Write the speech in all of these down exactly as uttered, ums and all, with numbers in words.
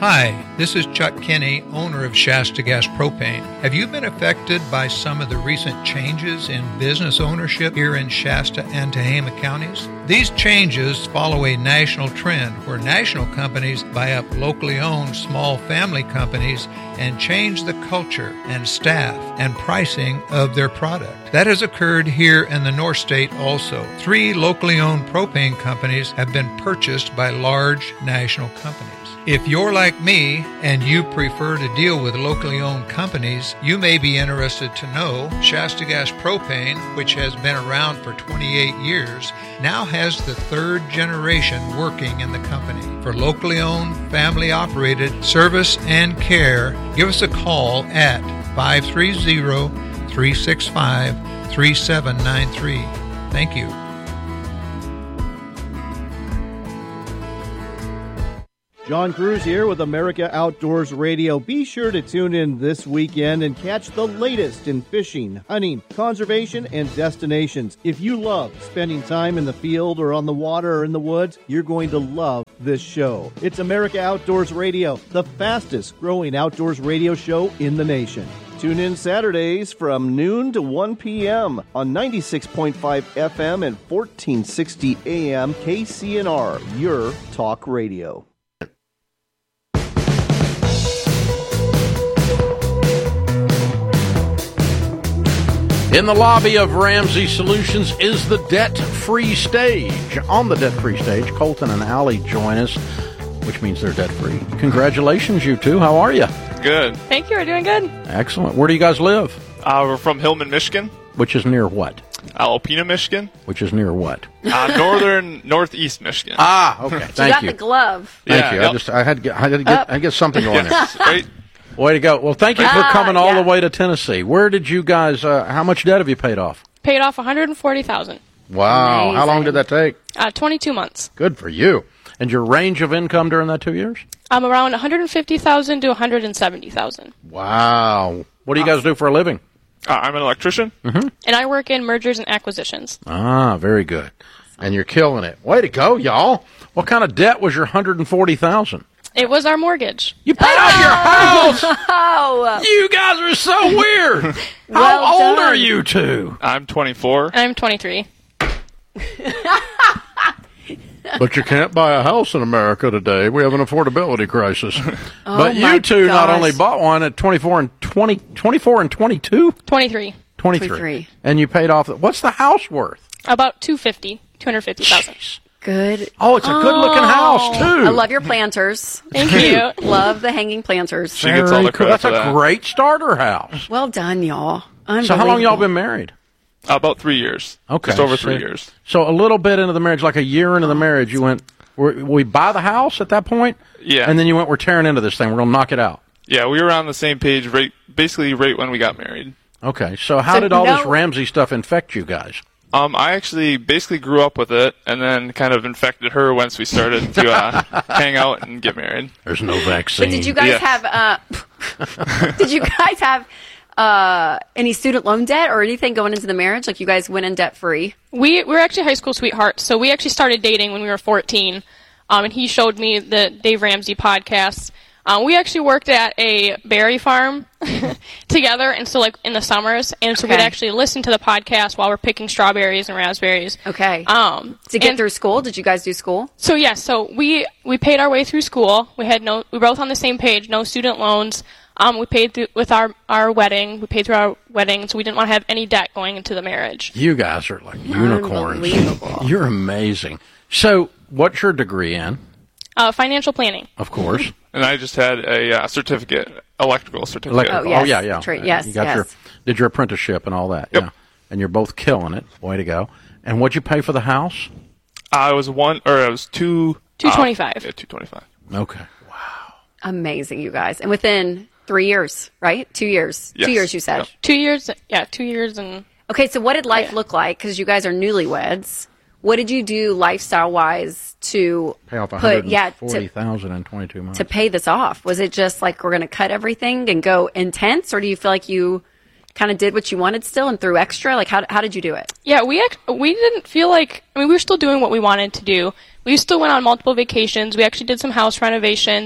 Hi, this is Chuck Kinney, owner of Shasta Gas Propane. Have you been affected by some of the recent changes in business ownership here in Shasta and Tehama counties? These changes follow a national trend where national companies buy up locally owned small family companies and change the culture and staff and pricing of their product. That has occurred here in the North State also. Three locally owned propane companies have been purchased by large national companies. If you're like me and you prefer to deal with locally owned companies, you may be interested to know Shasta Gas Propane, which has been around for twenty-eight years, now has the third generation working in the company. For locally owned, family operated service and care, give us a call at five three zero, three six five, three seven nine three. Thank you. John Cruz here with America Outdoors Radio. Be sure to tune in this weekend and catch the latest in fishing, hunting, conservation, and destinations. If you love spending time in the field or on the water or in the woods, you're going to love this show. It's America Outdoors Radio, the fastest growing outdoors radio show in the nation. Tune in Saturdays from noon to one p.m. on ninety-six point five F M and fourteen sixty A M K C N R, your talk radio. In the lobby of Ramsey Solutions is the debt-free stage. On the debt-free stage, Colton and Allie join us, which means they're debt-free. Congratulations, you two. How are you? Good. Thank you. We're doing good. Excellent. Where do you guys live? Uh, we're from Hillman, Michigan. Which is near what? Alpena, Michigan. Which is near what? Uh, northern, northeast Michigan. Ah, okay. Thank you. You got the glove. Thank Yeah, you. yep. I just I had to get, I had to get, I had to get something going there. Yes, right? Way to go. Well, thank you for Ah, coming all yeah. the way to Tennessee. Where did you guys, uh, how much debt have you paid off? Paid off one hundred forty thousand Wow. Amazing. How long did that take? dollars. Uh, twenty-two months. Good for you. And your range of income during that two years? I'm around one hundred fifty thousand to one hundred seventy thousand Wow. What do you guys do for a living? Uh, I'm an electrician. Mm-hmm. And I work in mergers and acquisitions. Ah, very good. And you're killing it. Way to go, y'all. What kind of debt was your one hundred forty thousand dollars? It was our mortgage. You paid off your house! Oh! You guys are so weird. How Well old done. are you two? I'm twenty-four. And I'm twenty-three. But you can't buy a house in America today. We have an affordability crisis. Oh But my you two not gosh. only bought one at twenty-four and twenty, twenty-four and twenty-two? twenty-three. twenty-three. twenty-three. And you paid off, the, what's the house worth? About two hundred fifty thousand two hundred fifty thousand Good. Oh, it's a good-looking house, too. I love your planters. Thank you. Love the hanging planters. She gets all the Very cool. credit That's for a that. great starter house. Well done, y'all. So how long y'all Unbelievable. been married? Uh, about three years. Okay. Just over so, three years. So a little bit into the marriage, like a year into the marriage, you went, we we buy the house at that point? Yeah. And then you went, we're tearing into this thing. We're going to knock it out. Yeah, we were on the same page right, basically right when we got married. Okay. So how So did all this no- Ramsey stuff infect you guys? Um, I actually basically grew up with it and then kind of infected her once we started to uh, hang out and get married. There's no vaccine. But did you guys Yes. have? Uh, did you guys have uh, any student loan debt or anything going into the marriage? Like you guys went in debt free? We, we were actually high school sweethearts, so we actually started dating when we were fourteen. Um, and he showed me the Dave Ramsey podcast. Um, we actually worked at a berry farm together, and so like in the summers, and so Okay. we'd actually listen to the podcast while we're picking strawberries and raspberries. Okay. Um, to get and- through school, did you guys do school? So yeah, so we we paid our way through school. We had no, we were both on the same page, no student loans. Um, we paid through with our our wedding. We paid through our wedding, so we didn't want to have any debt going into the marriage. You guys are like unicorns. Unbelievable. You're amazing. So what's your degree in? Uh, financial planning. Of course. And I just had a uh, certificate, electrical certificate. Electrical. Oh, yes. yeah, yeah. Tra- yes, You got yes. your did your apprenticeship and all that. Yep. Yeah. And you're both killing it. Way to go. And what'd you pay for the house? I was one, or I was two. two twenty-five. Uh, yeah, two twenty-five. Okay. Amazing, you guys. And within three years, right? Two years. Yes. Two years, you said. Yep. Two years, yeah, two years and Okay, so what did life Yeah. look like? Because you guys are newlyweds. What did you do lifestyle-wise to Pay off put, yeah, one hundred forty to, thousand in twenty-two months. to pay this off? Was it just like we're going to cut everything and go intense, or do you feel like you kind of did what you wanted still and threw extra? Like, how how did you do it? yeah, we act- we didn't feel like, I mean, we were still doing what we wanted to do. We still went on multiple vacations. We actually did some house renovations.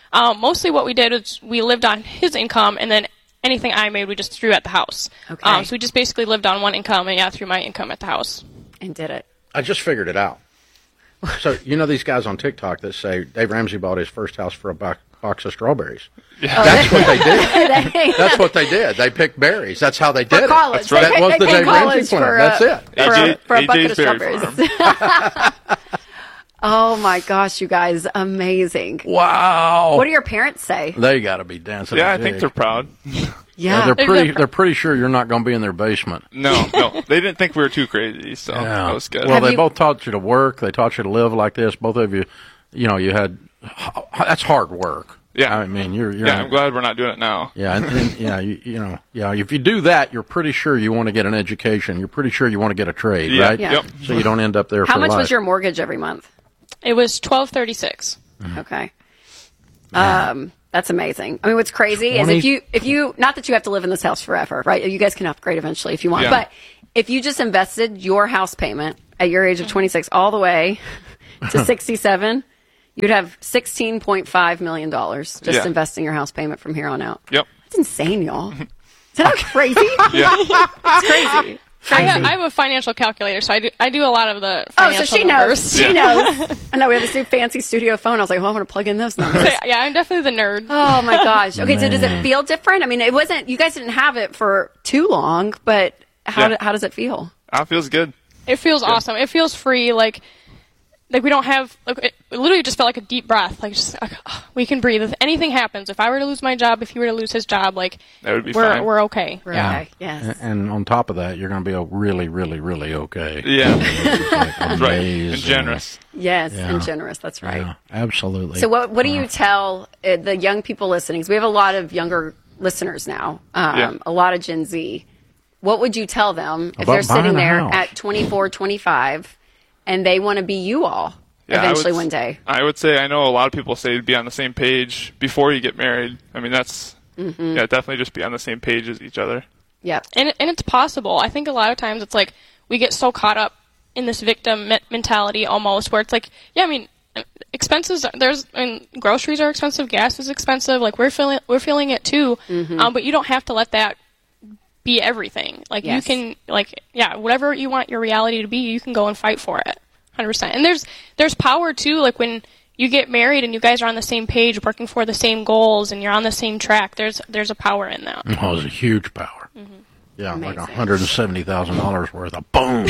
Um, mostly what we did was we lived on his income, and then anything I made, we just threw at the house. Okay. Um, so we just basically lived on one income, and yeah, threw my income at the house. And did it. I just figured it out. So, you know these guys on TikTok that say Dave Ramsey bought his first house for a box, box of strawberries? Yeah. That's what they did. That's what they did. They picked berries. That's how they did For it. college. That's right. That They was picked- the they Dave picked Ramsey college plan. for, That's uh, it. For, a, for a A bucket of J's Berry strawberries. Farm. Oh, my gosh, you guys. Amazing. Wow. What do your parents say? They got to be dancing. Yeah, a I think jig. they're proud. Yeah, Yeah. they're They're pretty. different. They're pretty sure you're not going to be in their basement. No, no, they didn't think we were too crazy, so Yeah. that was good. Well, Have they you- both taught you to work. They taught you to live like this. Both of you, you know, you had. That's hard work. Yeah. I mean, you're. you're yeah, I'm glad we're not doing it now. Yeah, and, and yeah, you, you know, yeah. If you do that, you're pretty sure you want to get an education. You're pretty sure you want to get a trade, Yeah. right? Yeah. Yep. So you don't end up there How for much life. was your mortgage every month? It was twelve thirty-six. Okay. Um, that's amazing. I mean, what's crazy is twenty if you, if you, not that you have to live in this house forever, right? You guys can upgrade eventually if you want. Yeah. But if you just invested your house payment at your age of twenty-six all the way to sixty-seven, you'd have sixteen point five million dollars just Yeah. investing your house payment from here on out. Yep. That's insane, y'all. Is that not crazy? Yeah. It's crazy. I have, I have a financial calculator, so I do I do a lot of the Oh, financial so she numbers. knows. She knows. I know we have this new fancy studio phone. I was like, well, I want to plug in those numbers. Yeah, I'm definitely the nerd. Oh my gosh. Okay, so does it feel different? I mean, it wasn't. You guys didn't have it for too long, but how Yeah. do, how does it feel? Ah, feels good. It feels awesome. It feels free. Like, like we don't have. Like, it literally just felt like a deep breath. Like, just like, oh, we can breathe. If anything happens, if I were to lose my job, if he were to lose his job, like That would be we're fine. we're okay. We're yeah. okay. Yes. And, and on top of that, you're going to be a really, really, really okay. Yeah. It's like That's right. amazing. And generous. Yes, Yeah. and generous. That's right. Yeah, absolutely. So what what do you tell uh, the young people listening? 'Cause we have a lot of younger listeners now. Um, Yeah. A lot of Gen Z. What would you tell them if About they're sitting buying a there house. at twenty-four, twenty-five, and they want to be you all Yeah, I eventually would- one day? I would say I know a lot of people say to be on the same page before you get married. I mean, that's Mm-hmm. yeah, definitely just be on the same page as each other. Yep. And it- and it's possible. I think a lot of times it's like we get so caught up in this victim me- mentality almost, where it's like, yeah, I mean, expenses. are- There's, I mean, groceries are expensive, gas is expensive. Like we're feeling, we're feeling it too. Mm-hmm. Um, but you don't have to let that be everything. Like Yes. you can, like, yeah, whatever you want your reality to be, you can go and fight for it, one hundred percent. And there's there's power too. Like when you get married and you guys are on the same page, working for the same goals, and you're on the same track. There's there's a power in that. Oh, it's a huge power. Mm-hmm. Yeah, Amazing. like one hundred seventy thousand dollars worth of boom.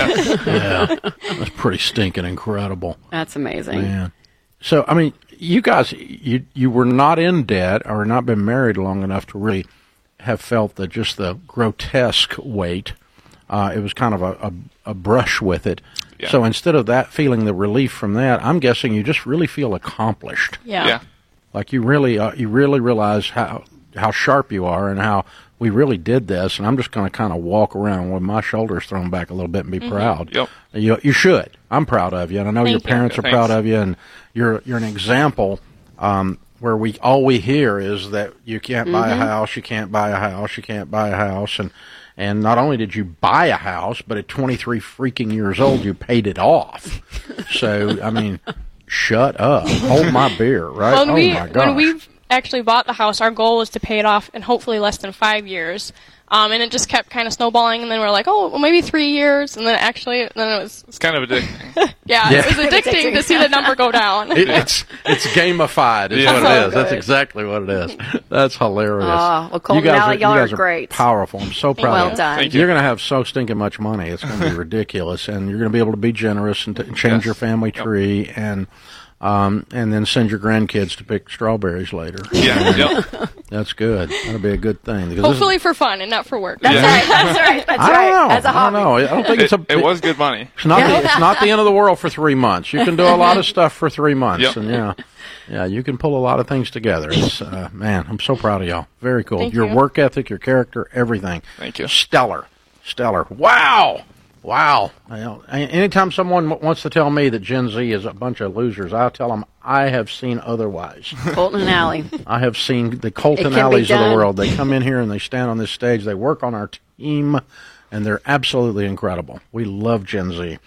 yeah, that's pretty stinking incredible. That's amazing. Man. So, I mean, you guys, you you were not in debt or not been married long enough to really have felt the just the grotesque weight. Uh, it was kind of a, a, a brush with it. Yeah. So instead of that, feeling the relief from that, I'm guessing you just really feel accomplished. Yeah. Yeah. Like you really, uh, you really realize how how sharp you are and how we really did this. And I'm just going to kind of walk around with my shoulders thrown back a little bit and be proud. Yep. You you should. I'm proud of you, and I know Thank your you. parents are Thanks. proud of you, and you're you're an example. Um, where we all we hear is that you can't buy a house, you can't buy a house, you can't buy a house, and and not only did you buy a house, but at twenty-three freaking years old, you paid it off. So I mean, shut up, hold my beer, right? When oh we my gosh. when we actually bought the house, our goal was to pay it off in hopefully less than five years. Um, and it just kept kind of snowballing, and then we're like, oh, well, maybe three years, and then actually, then it was, It's kind of addicting. yeah, Yeah. it was addicting to see the number go down. It, it's it's gamified. Is Yeah. what So it is. That's good. exactly what it is. That's hilarious. Oh, well, Colton you guys Alley, are, y'all you are guys great. Powerful. I'm so proud Well of you. done. Thank you. You're going to have so stinking much money. It's going to be ridiculous, and you're going to be able to be generous and, t- and change Yes. your family Yep. tree, and um, and then send your grandkids to pick strawberries later. Yeah. Yep. That's good. That'll be a good thing. because this is- Hopefully for fun and not for work. That's Yeah. right. That's right. That's I don't right. know. As a I don't hobby. know. I don't think it's It, a. it was good money. It's not. The, it's not the end of the world for three months. You can do a lot of stuff for three months, Yep. and yeah, yeah, you can pull a lot of things together. It's uh, man, I'm so proud of y'all. Very cool. Thank your you. work ethic, your character, everything. Thank you. Stellar, stellar. Wow, wow. Well, a- anytime someone w- wants to tell me that Gen Z is a bunch of losers, I tell them I have seen otherwise. Colton and Alley. I have seen the Colton It can be Alleys of the done. world. They come in here and they stand on this stage. They work on our team, and they're absolutely incredible. We love Gen Z.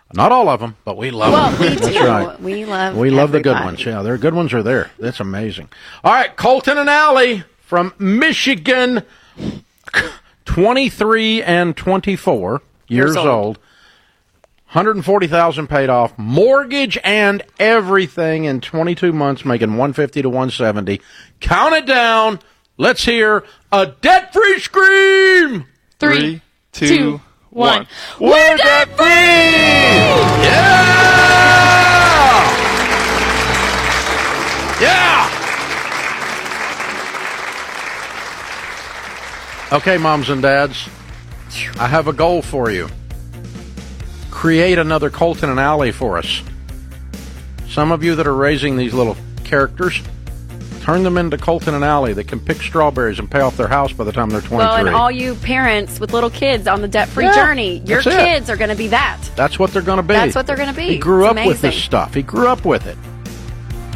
Not all of them, but we love Well, them. we do. That's right. We love We love the good everybody. ones. Yeah, the good ones are there. That's amazing. All right, Colton and Allie from Michigan, twenty-three and twenty-four years, Years old. old. one hundred forty thousand paid off, mortgage and everything in twenty-two months, making one fifty to one seventy. Count it down. Let's hear a debt-free scream. Three, two, two, one. We're debt free! Yeah! Yeah! Okay, moms and dads, I have a goal for you. Create another Colton and Allie for us. Some of you that are raising these little characters, turn them into Colton and Allie that can pick strawberries and pay off their house by the time they're twenty-three. Well, and all you parents with little kids on the debt-free Yeah, journey, your that's it. kids are going to be that. That's what they're going to be. That's what they're going to be. He grew It's up with amazing. this stuff. He grew up with it.